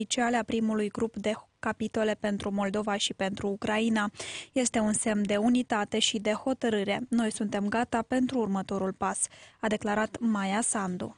oficiale a primului grup de capitole pentru Moldova și pentru Ucraina. Este un semn de unitate și de hotărâre. Noi suntem gata pentru următorul pas, a declarat Maia Sandu.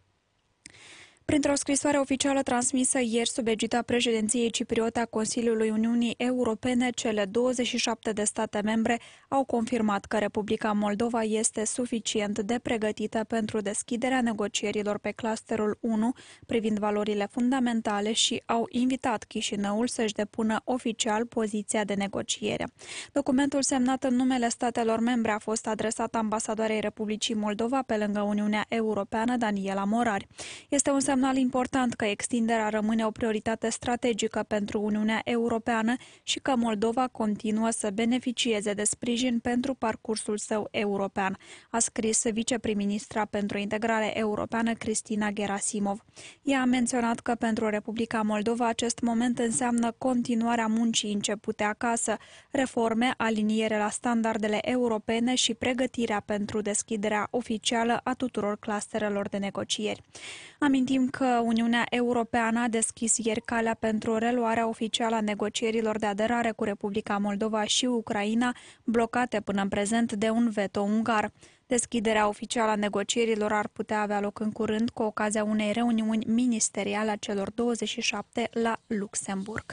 Printr-o scrisoare oficială transmisă ieri sub egida președinției cipriote a Consiliului Uniunii Europene, cele 27 de state membre au confirmat că Republica Moldova este suficient de pregătită pentru deschiderea negocierilor pe clusterul 1 privind valorile fundamentale și au invitat Chișinăul să-și depună oficial poziția de negociere. Documentul semnat în numele statelor membre a fost adresat ambasadoarei Republicii Moldova pe lângă Uniunea Europeană, Daniela Morari. Este un semnal important că extinderea rămâne o prioritate strategică pentru Uniunea Europeană și că Moldova continuă să beneficieze de sprijin pentru parcursul său european, a scris viceprim-ministra pentru integrare europeană Cristina Gerasimov. Ea a menționat că pentru Republica Moldova acest moment înseamnă continuarea muncii începute acasă, reforme, aliniere la standardele europene și pregătirea pentru deschiderea oficială a tuturor clusterelor de negocieri. Amintim că Uniunea Europeană a deschis ieri calea pentru reluarea oficială a negocierilor de aderare cu Republica Moldova și Ucraina, blocate până în prezent de un veto ungar. Deschiderea oficială a negocierilor ar putea avea loc în curând cu ocazia unei reuniuni ministeriale a celor 27 la Luxemburg.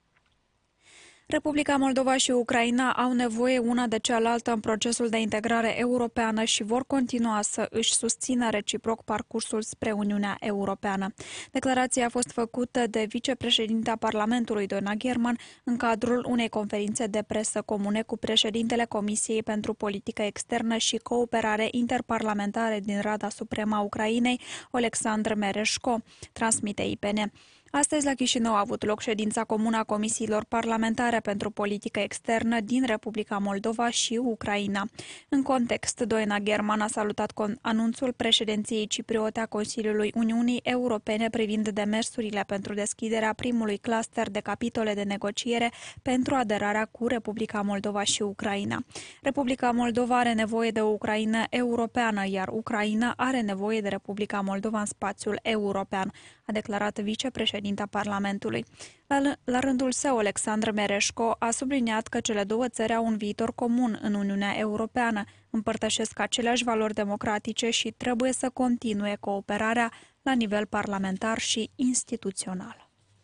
Republica Moldova și Ucraina au nevoie una de cealaltă în procesul de integrare europeană și vor continua să își susțină reciproc parcursul spre Uniunea Europeană. Declarația a fost făcută de vicepreședinta Parlamentului, Dona German, în cadrul unei conferințe de presă comune cu președintele Comisiei pentru Politică Externă și Cooperare Interparlamentare din Rada Supremă a Ucrainei, Oleksandr Mereșko, transmite IPN. Astăzi la Chișinău a avut loc ședința comună a comisiilor parlamentare pentru politică externă din Republica Moldova și Ucraina. În context, Doina German a salutat anunțul președinției cipriote a Consiliului Uniunii Europene privind demersurile pentru deschiderea primului cluster de capitole de negociere pentru aderarea cu Republica Moldova și Ucraina. Republica Moldova are nevoie de o Ucraina europeană, iar Ucraina are nevoie de Republica Moldova în spațiul european, a declarat vicepreședinta Parlamentului. La rândul său, Oleksandr Mereșko a subliniat că cele două țări au un viitor comun în Uniunea Europeană, împărtășesc aceleași valori democratice și trebuie să continue cooperarea la nivel parlamentar și instituțional.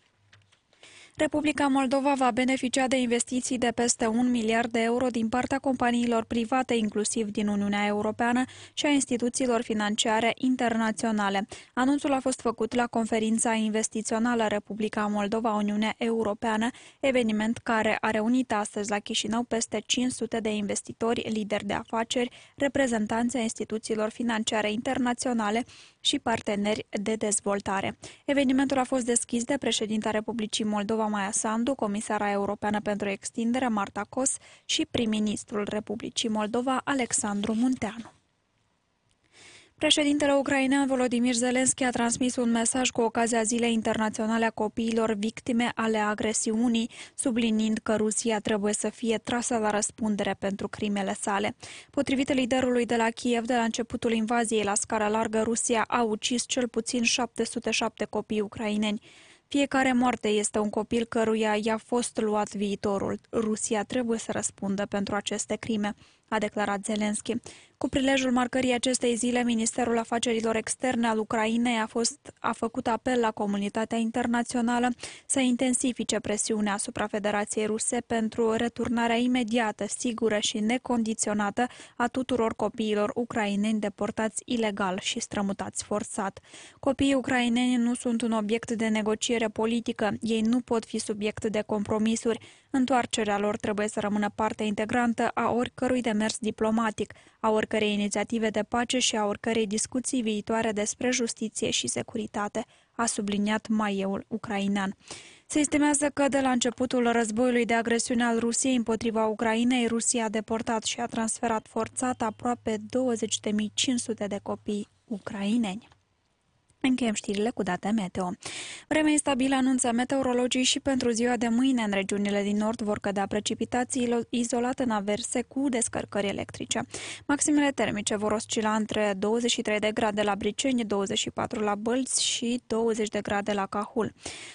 Republica Moldova va beneficia de investiții de peste 1 miliard de euro din partea companiilor private, inclusiv din Uniunea Europeană, și a instituțiilor financiare internaționale. Anunțul a fost făcut la conferința investițională Republica Moldova-Uniunea Europeană, eveniment care a reunit astăzi la Chișinău peste 500 de investitori, lideri de afaceri, reprezentanți ai instituțiilor financiare internaționale și parteneri de dezvoltare. Evenimentul a fost deschis de președinta Republicii Moldova, Maia Sandu, comisara europeană pentru extindere, Marta Kos, și prim-ministrul Republicii Moldova, Alexandru Munteanu. Președintele ucrainean Volodymyr Zelensky a transmis un mesaj cu ocazia Zilei Internaționale a Copiilor victime ale agresiunii, subliniind că Rusia trebuie să fie trasă la răspundere pentru crimele sale. Potrivit liderului de la Kiev, de la începutul invaziei la scară largă, Rusia a ucis cel puțin 707 copii ucraineni. Fiecare moarte este un copil căruia i-a fost luat viitorul. Rusia trebuie să răspundă pentru aceste crime, a declarat Zelensky. Cu prilejul marcării acestei zile, Ministerul Afacerilor Externe al Ucrainei a făcut apel la comunitatea internațională să intensifice presiunea asupra Federației Ruse pentru returnarea imediată, sigură și necondiționată a tuturor copiilor ucraineni deportați ilegal și strămutați forțat. Copiii ucraineni nu sunt un obiect de negociere politică, ei nu pot fi subiect de compromisuri. Întoarcerea lor trebuie să rămână parte integrantă a oricărui demers diplomatic, a oricărei inițiative de pace și a oricărei discuții viitoare despre justiție și securitate, a subliniat maieul ucrainean. Se estimează că de la începutul războiului de agresiune al Rusiei împotriva Ucrainei, Rusia a deportat și a transferat forțat aproape 20.500 de copii ucraineni. Încheiem știrile cu date meteo. Vreme instabilă anunță meteorologii și pentru ziua de mâine în regiunile din nord vor cădea precipitații izolate în averse cu descărcări electrice. Maximele termice vor oscila între 23 de grade la Briceni, 24 la Bălți și 20 de grade la Cahul.